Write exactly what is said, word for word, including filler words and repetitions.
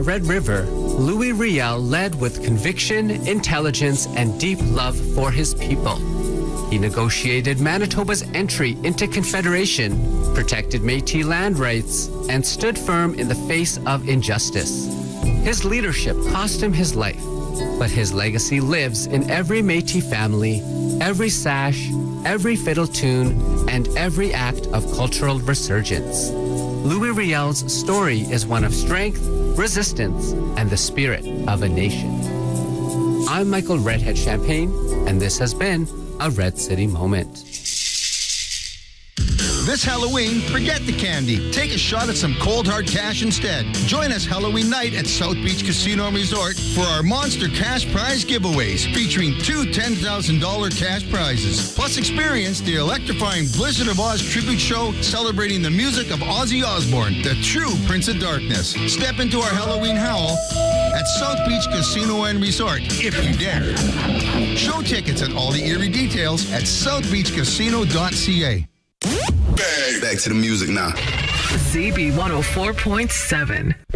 Red River, Louis Riel led with conviction, intelligence, and deep love for his people. He negotiated Manitoba's entry into Confederation, protected Métis land rights, and stood firm in the face of injustice. His leadership cost him his life, but his legacy lives in every Métis family, every sash, every fiddle tune, and every act of cultural resurgence. Louis Riel's story is one of strength, resistance, and the spirit of a nation. I'm Michael Redhead Champagne, and this has been a Red City Moment. This Halloween, forget the candy. Take a shot at some cold hard cash instead. Join us Halloween night at South Beach Casino and Resort for our monster cash prize giveaways featuring two ten thousand dollars cash prizes. Plus experience the electrifying Blizzard of Oz tribute show celebrating the music of Ozzy Osbourne, the true Prince of Darkness. Step into our Halloween howl at South Beach Casino and Resort, if you dare. Show tickets and all the eerie details at south beach casino dot c a. Back to the music now. Z B one oh four point seven.